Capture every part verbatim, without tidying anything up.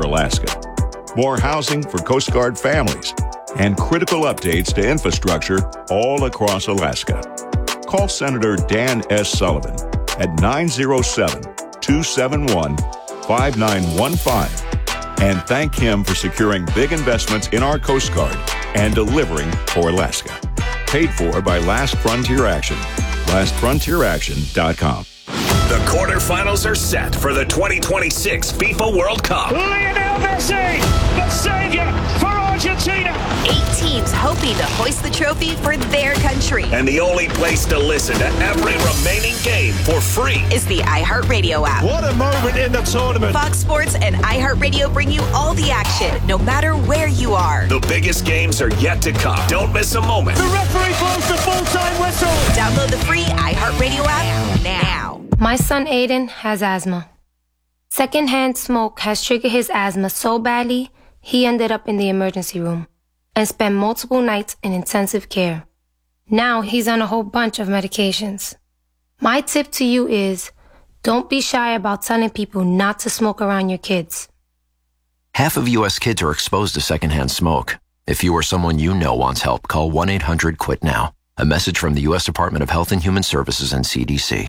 Alaska. More housing for Coast Guard families and critical updates to infrastructure all across Alaska. Call Senator Dan S. Sullivan at nine oh seven, two seven one, five nine one five and thank him for securing big investments in our Coast Guard and delivering for Alaska. Paid for by Last Frontier Action. last frontier action dot com. The quarterfinals are set for the twenty twenty-six FIFA World Cup. Lionel Messi, the savior for Argentina. Eight teams hoping to hoist the trophy for their country. And the only place to listen to every remaining game for free is the iHeartRadio app. What a moment in the tournament. Fox Sports and iHeartRadio bring you all the action, no matter where you are. The biggest games are yet to come. Don't miss a moment. The referee blows the full-time whistle. Download the free iHeartRadio app now. My son Aiden has asthma. Secondhand smoke has triggered his asthma so badly, he ended up in the emergency room and spent multiple nights in intensive care. Now he's on a whole bunch of medications. My tip to you is, don't be shy about telling people not to smoke around your kids. Half of U S kids are exposed to secondhand smoke. If you or someone you know wants help, call one eight hundred quit now. A message from the U S Department of Health and Human Services and C D C.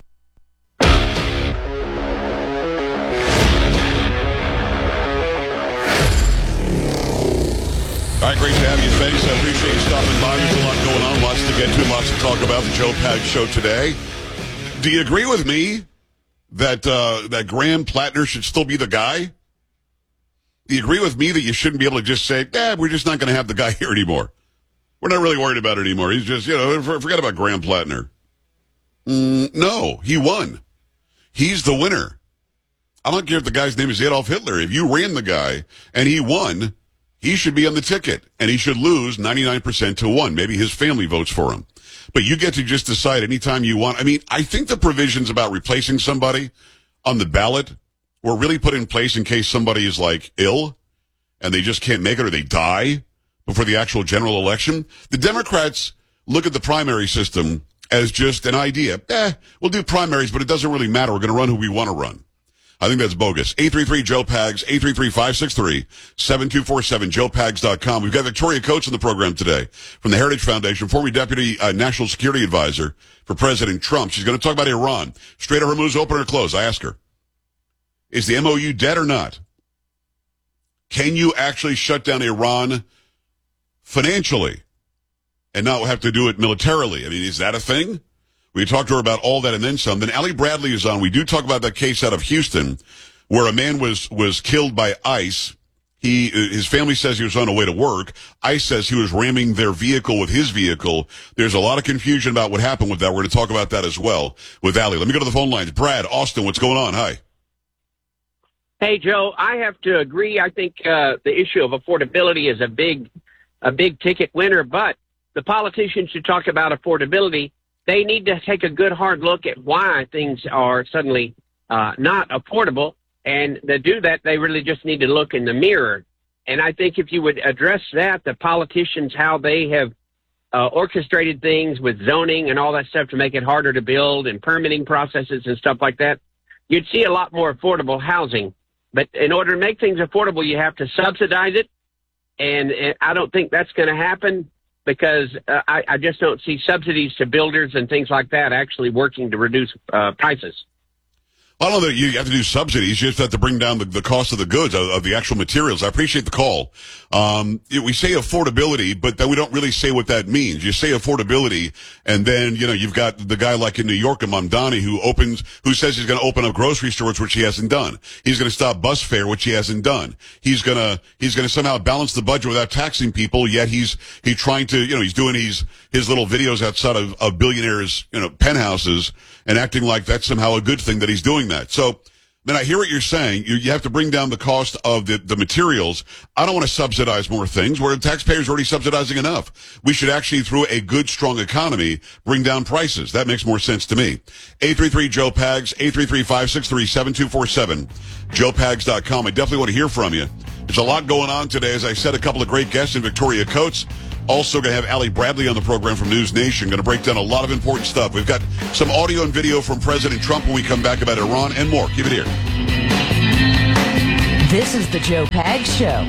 All right, great to have you, Face. I appreciate you stopping by. There's a lot going on, lots to get to, lots to talk about. The Joe Pags Show today. Do you agree with me that uh, that Graham Plattner should still be the guy? Do you agree with me that you shouldn't be able to just say, eh, we're just not going to have the guy here anymore? We're not really worried about it anymore. He's just, you know, forget about Graham Plattner. Mm, no, he won. He's the winner. I don't care if the guy's name is Adolf Hitler. If you ran the guy and he won, he should be on the ticket, and he should lose ninety-nine percent to one. Maybe his family votes for him. But you get to just decide anytime you want. I mean, I think the provisions about replacing somebody on the ballot were really put in place in case somebody is, like, ill, and they just can't make it or they die before the actual general election. The Democrats look at the primary system as just an idea. Eh, we'll do primaries, but it doesn't really matter. We're going to run who we want to run. I think that's bogus. eight three three Joe Pags, eight three three, five six three, seven two four seven, joe pags dot com. We've got Victoria Coates on the program today from the Heritage Foundation, former Deputy uh, National Security Advisor for President Trump. She's going to talk about Iran. Strait of Hormuz, open or close? I ask her. Is the M O U dead or not? Can you actually shut down Iran financially and not have to do it militarily? I mean, is that a thing? We talked to her about all that and then some. Then Allie Bradley is on. We do talk about that case out of Houston where a man was, was killed by ICE. He, his family says he was on the way to work. ICE says he was ramming their vehicle with his vehicle. There's a lot of confusion about what happened with that. We're going to talk about that as well with Allie. Let me go to the phone lines. Brad, Austin, what's going on? Hi. Hey, Joe, I have to agree. I think uh, the issue of affordability is a big, a big ticket winner, but the politicians should talk about affordability. They need to take a good hard look at why things are suddenly uh, not affordable. And to do that, they really just need to look in the mirror. And I think if you would address that, the politicians, how they have uh, orchestrated things with zoning and all that stuff to make it harder to build and permitting processes and stuff like that, you'd see a lot more affordable housing. But in order to make things affordable, you have to subsidize it. And, and I don't think that's going to happen. Because uh, I, I just don't see subsidies to builders and things like that actually working to reduce uh, prices. I don't know that you have to do subsidies. You just have to bring down the, the cost of the goods, of, of the actual materials. I appreciate the call. Um, we say affordability, but then we don't really say what that means. You say affordability, and then, you know, you've got the guy like in New York, Mamdani, who opens, who says he's going to open up grocery stores, which he hasn't done. He's going to stop bus fare, which he hasn't done. He's going to, he's going to somehow balance the budget without taxing people, yet he's, he's trying to, you know, he's doing his, his little videos outside of, of billionaires, you know, penthouses, and acting like that's somehow a good thing that he's doing that. So, then I hear what you're saying. You, you have to bring down the cost of the, the materials. I don't want to subsidize more things where the taxpayers are already subsidizing enough. We should actually, through a good, strong economy, bring down prices. That makes more sense to me. eight three three Joe Pags, eight three three, five six three, seven two four seven, joe pags dot com. I definitely want to hear from you. There's a lot going on today. As I said, a couple of great guests in Victoria Coates. Also going to have Allie Bradley on the program from News Nation. Going to break down a lot of important stuff. We've got some audio and video from President Trump when we come back about Iran and more. Keep it here. This is the Joe Pags Show.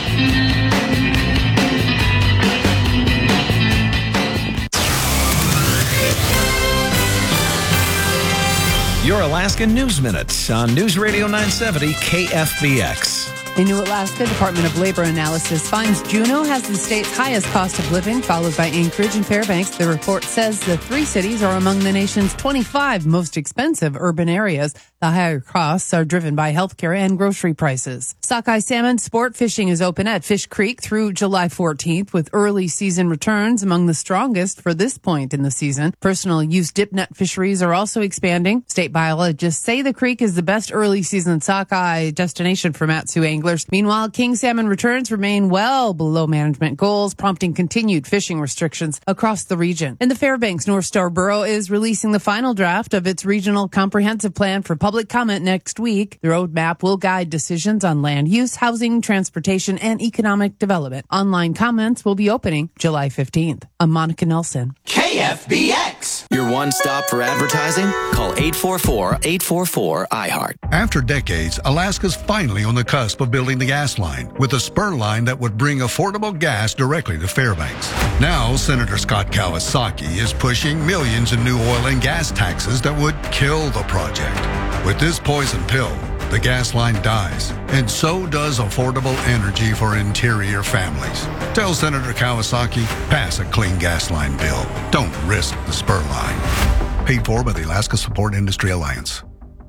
Your Alaska News Minutes on News Radio nine seventy K F B X. The New Alaska Department of Labor Analysis finds Juneau has the state's highest cost of living, followed by Anchorage and Fairbanks. The report says the three cities are among the nation's twenty-five most expensive urban areas. The higher costs are driven by healthcare and grocery prices. Sockeye salmon sport fishing is open at Fish Creek through July fourteenth, with early season returns among the strongest for this point in the season. Personal use dip net fisheries are also expanding. State biologists say the creek is the best early season sockeye destination for Mat-Su anglers. Meanwhile, king salmon returns remain well below management goals, prompting continued fishing restrictions across the region. And the Fairbanks North Star Borough is releasing the final draft of its regional comprehensive plan for public comment next week. The roadmap will guide decisions on land use, housing, transportation, and economic development. Online comments will be opening July fifteenth. I'm Monica Nelson. K F B X. Your one stop for advertising? Call eight four four, eight four four, I heart. After decades, Alaska's finally on the cusp of building the gas line with a spur line that would bring affordable gas directly to Fairbanks. Now, Senator Scott Kawasaki is pushing millions in new oil and gas taxes that would kill the project. With this poison pill, the gas line dies, and so does affordable energy for interior families. Tell Senator Kawasaki, pass a clean gas line bill. Don't risk the spur line. Paid for by the Alaska Support Industry Alliance.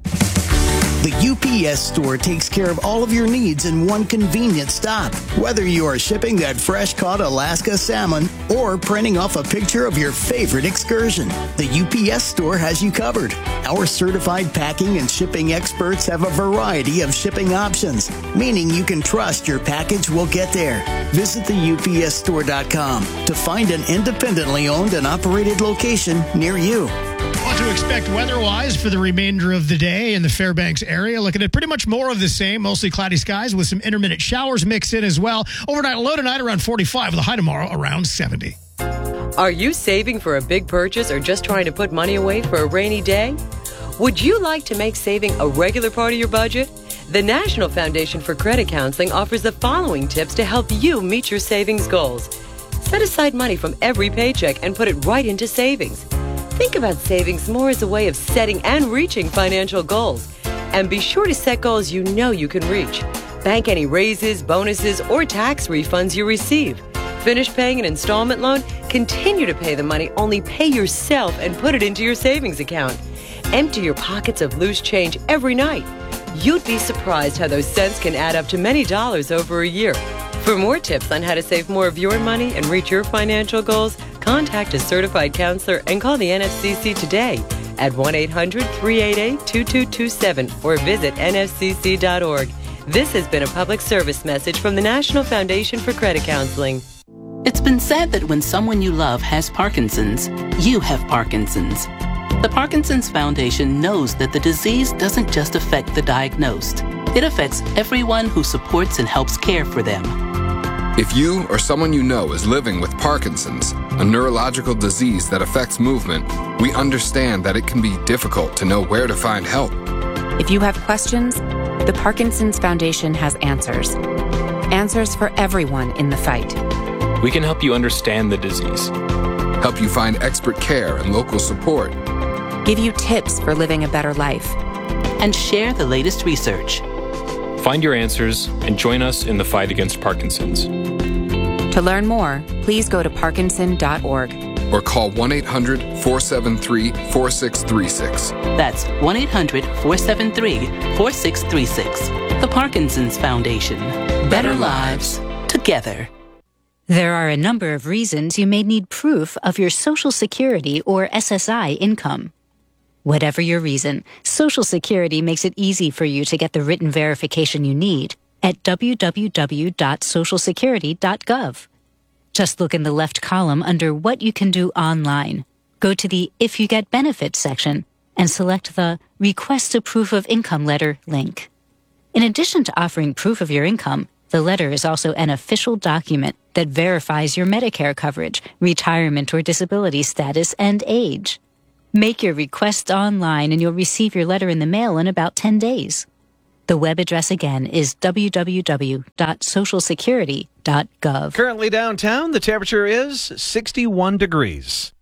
The U P S store takes care of all of your needs in one convenient stop. Whether you are shipping that fresh-caught Alaska salmon or printing off a picture of your favorite excursion, the U P S store has you covered. Our certified packing and shipping experts have a variety of shipping options, meaning you can trust your package will get there. Visit the U P S store dot com to find an independently owned and operated location near you. What to expect weather-wise for the remainder of the day in the Fairbanks area. Looking at pretty much more of the same, mostly cloudy skies with some intermittent showers mixed in as well. Overnight low tonight around forty-five with a high tomorrow around seventy. Are you saving for a big purchase or just trying to put money away for a rainy day? Would you like to make saving a regular part of your budget? The National Foundation for Credit Counseling offers the following tips to help you meet your savings goals. Set aside money from every paycheck and put it right into savings. Think about savings more as a way of setting and reaching financial goals. And be sure to set goals you know you can reach. Bank any raises, bonuses, or tax refunds you receive. Finish paying an installment loan? Continue to pay the money, only pay yourself and put it into your savings account. Empty your pockets of loose change every night. You'd be surprised how those cents can add up to many dollars over a year. For more tips on how to save more of your money and reach your financial goals, contact a certified counselor and call the N F C C today at one eight hundred, three eight eight, two two two seven or visit N F C C dot org. This has been a public service message from the National Foundation for Credit Counseling. It's been said that when someone you love has Parkinson's, you have Parkinson's. The Parkinson's Foundation knows that the disease doesn't just affect the diagnosed. It affects everyone who supports and helps care for them. If you or someone you know is living with Parkinson's, a neurological disease that affects movement, we understand that it can be difficult to know where to find help. If you have questions, the Parkinson's Foundation has answers. Answers for everyone in the fight. We can help you understand the disease, help you find expert care and local support, give you tips for living a better life, and share the latest research. Find your answers and join us in the fight against Parkinson's. To learn more, please go to Parkinson dot org. Or call one eight hundred, four seven three, four six three six. That's one eight hundred, four seven three, four six three six. The Parkinson's Foundation. Better lives together. There are a number of reasons you may need proof of your Social Security or S S I income. Whatever your reason, Social Security makes it easy for you to get the written verification you need at w w w dot social security dot gov. Just look in the left column under What You Can Do Online. Go to the If You Get Benefits section and select the Request a Proof of Income Letter link. In addition to offering proof of your income, the letter is also an official document that verifies your Medicare coverage, retirement or disability status, and age. Make your request online and you'll receive your letter in the mail in about ten days. The web address again is w w w dot social security dot gov. Currently downtown, the temperature is sixty-one degrees.